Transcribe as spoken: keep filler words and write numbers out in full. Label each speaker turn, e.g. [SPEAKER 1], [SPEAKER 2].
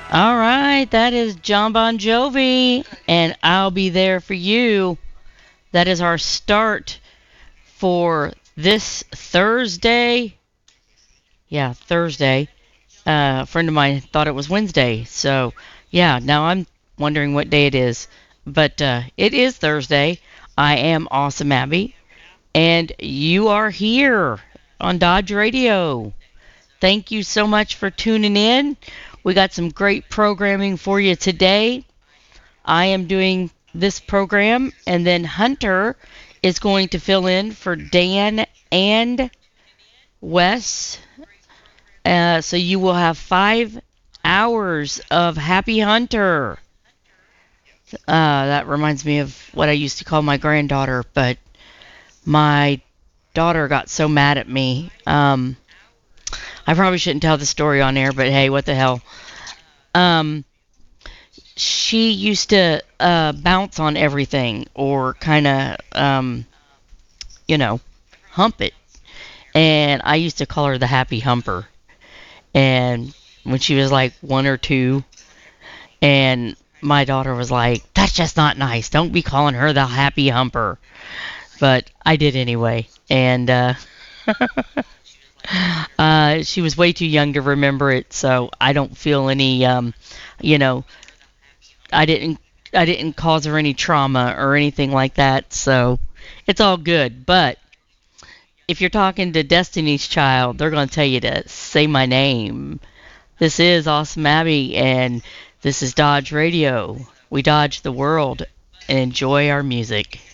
[SPEAKER 1] All right, that is John Bon Jovi, and I'll be there for you. That is our start for this Thursday. Yeah, Thursday. Uh, a friend of mine thought it was Wednesday, so yeah, now I'm wondering what day it is. But uh, it is Thursday. I am Awesome Abby, and you are here on Dodge Radio. Thank you so much for tuning in. We got some great programming for you today. I am doing this program, and then Hunter is going to fill in for Dan and Wes. Uh, so you will have five hours of Happy Hunter. Uh, that reminds me of what I used to call my granddaughter, but my daughter got so mad at me. Um, I probably shouldn't tell the story on air, but hey, what the hell. Um, she used to uh, bounce on everything or kind of, um, you know, hump it. And I used to call her the happy humper. And when she was like one or two, and my daughter was like, that's just not nice. Don't be calling her the happy humper. But I did anyway. And uh, uh, she was way too young to remember it, so I don't feel any, um, you know, I didn't I didn't cause her any trauma or anything like that, so it's all good. But if you're talking to Destiny's Child, they're going to tell you to say my name. This is Awesome Abby, and this is Dodge Radio. We dodge the world and enjoy our music.